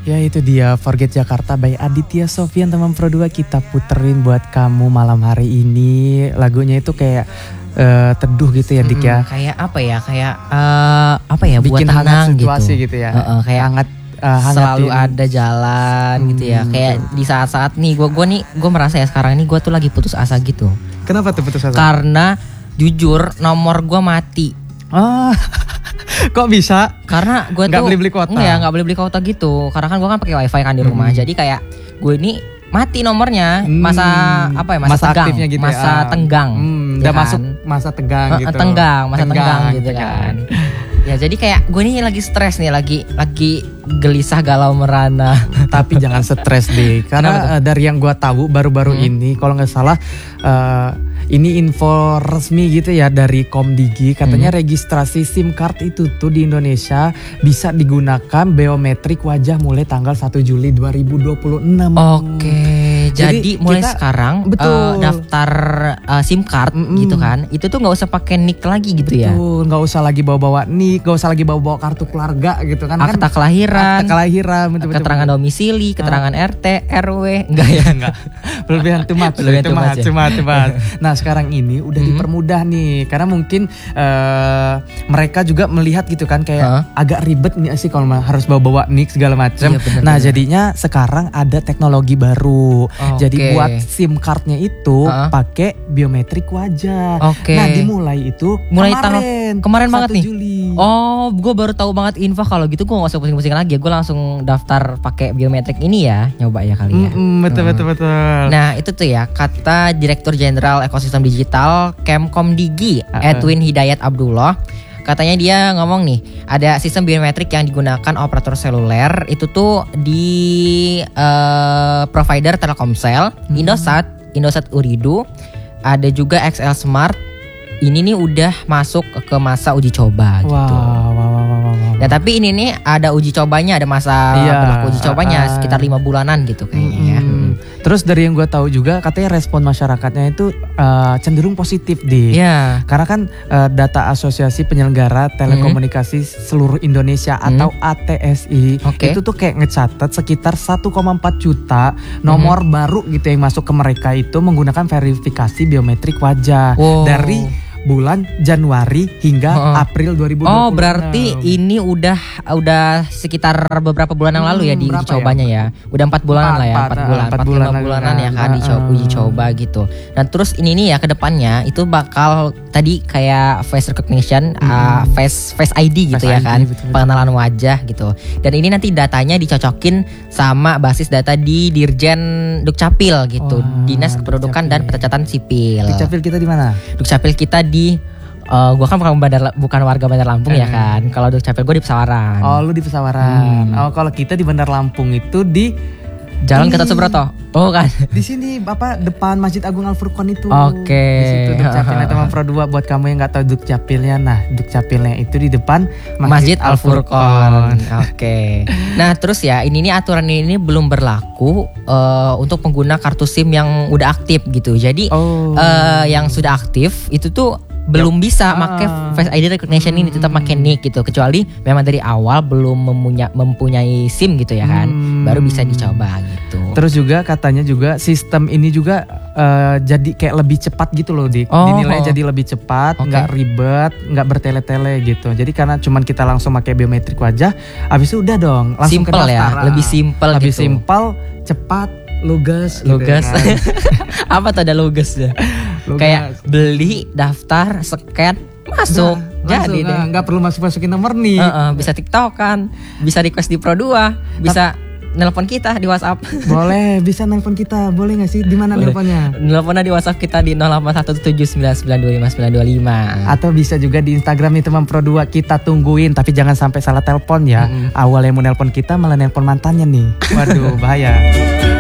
Ya itu dia Forget Jakarta by Aditya Sofyan teman Pro 2 kita puterin buat kamu malam hari ini. Lagunya itu kayak teduh gitu ya Dik ya. Kayak apa ya? Kayak apa ya? Bikin buat tenang situasi gitu ya. Kayak hangat selalu ada jalan gitu ya. Kayak di saat-saat nih gue merasa ya sekarang ini gue tuh lagi putus asa gitu. Kenapa tuh putus asa? Karena jujur nomor gue mati. Kok bisa? Karena gue tuh nggak beli kuota. Nggak beli kuota gitu. Karena kan gue kan pakai wifi kan di rumah. Jadi kayak gue ini mati nomornya masa tegang, aktifnya gitu masa ya. tenggang. Udah kan? Masuk masa tegang gitu. Masa tenggang gitu kan. Ya jadi kayak gue ini lagi stres nih, lagi gelisah galau merana. Tapi jangan stres deh, karena dari yang gue tahu baru-baru ini, kalau nggak salah ini info resmi gitu ya dari Komdigi, katanya registrasi SIM card itu tuh di Indonesia bisa digunakan biometrik wajah mulai tanggal 1 Juli 2026. Oke, jadi mulai sekarang daftar SIM card gitu kan, itu tuh nggak usah pakai NIK lagi gitu ya? Betul, nggak usah lagi bawa-bawa NIK, nggak usah lagi bawa-bawa kartu keluarga gitu kan? Akta kelahiran, betul, keterangan domisili, keterangan RT, RW, enggak ya? Enggak, berlebihan too much. Nah sekarang ini udah dipermudah nih, karena mungkin mereka juga melihat gitu kan kayak agak ribet nih sih kalau harus bawa-bawa NIK segala macam. Iya, nah jadinya sekarang ada teknologi baru. Jadi buat SIM cardnya itu pakai biometrik wajah. Nah dimulai itu kemarin banget nih. Juli. Oh, gue baru tahu banget info. Kalau gitu gue gak usah pusing-pusing lagi. Gue langsung daftar pakai biometrik ini ya, nyoba ya kali ya. Betul. Nah itu tuh ya kata Direktur Jenderal Ekosistem Digital Kemkomdigi Edwin Hidayat Abdullah. Katanya dia ngomong nih, ada sistem biometrik yang digunakan operator seluler itu tuh di provider Telkomsel, Indosat Uridu, ada juga XL Smart. Ini nih udah masuk ke masa uji coba gitu. Wow. Nah tapi ini nih ada uji cobanya, ada masa berlaku uji cobanya sekitar 5 bulanan gitu kayaknya ya. Terus dari yang gue tahu juga katanya respon masyarakatnya itu cenderung positif deh. Karena kan data Asosiasi Penyelenggara Telekomunikasi Seluruh Indonesia atau ATSI itu tuh kayak ngecatat sekitar 1,4 juta nomor baru gitu yang masuk ke mereka itu menggunakan verifikasi biometrik wajah dari bulan Januari hingga April 2020. Oh, berarti ini udah sekitar beberapa bulan yang lalu ya di uji cobanya ya. Udah 4 bulanan lah ya, 4 bulanan ya kan uji coba gitu. Dan terus ini nih ya ke depannya itu bakal tadi kayak face recognition, face ID gitu ya kan. Betul. Pengenalan wajah gitu. Dan ini nanti datanya dicocokin sama basis data di Dirjen Dukcapil gitu. Dinas Kependudukan dan Pencatatan Sipil. Dukcapil kita di mana? Dukcapil kita di gue kan bukan warga Bandar Lampung ya kan. Kalau Dukcapil gue di Pesawaran. Oh lu di Pesawaran. Kalau kita di Bandar Lampung itu di Jalan Gatot Subroto. Oh kan. Di sini depan Masjid Agung Al-Furqon itu. Di situ Dukcapilnya teman Pro 2 buat kamu yang nggak tahu Dukcapilnya. Nah Dukcapilnya itu di depan Masjid Al-Furqon. Nah terus ya ini aturan ini belum berlaku untuk pengguna kartu SIM yang udah aktif gitu. Jadi yang sudah aktif itu tuh belum bisa pakai Face ID recognition ini, tetap pakai NIK gitu, kecuali memang dari awal belum mempunyai SIM gitu ya kan, baru bisa dicoba gitu. Terus juga katanya juga sistem ini juga jadi kayak lebih cepat gitu loh dinilai jadi lebih cepat, nggak ribet, nggak bertele-tele gitu. Jadi karena cuman kita langsung pakai biometrik wajah, abis itu udah dong langsung simple ya, lebih simple gitu. Lebih simple, cepat, lugas. Gitu kan. Apa tuh ada lugasnya? Kayak beli, daftar, scan, masuk. Jadi deh. Nggak perlu masukin nomor nih. Bisa TikTokan, bisa request di Pro 2, bisa nelpon kita di WhatsApp. Boleh, bisa nelpon kita. Boleh nggak sih? Di mana nelponnya? Nelponnya di WhatsApp kita di 0817992525. Atau bisa juga di Instagram nih teman Pro 2. Kita tungguin, tapi jangan sampai salah telepon ya. Awalnya mau nelpon kita malah nelpon mantannya nih. Waduh, bahaya.